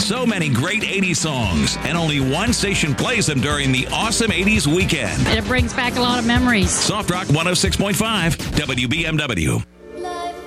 So many great 80s songs, and only one station plays them during the awesome 80s weekend. It brings back a lot of memories. Soft Rock 106.5 WBMW.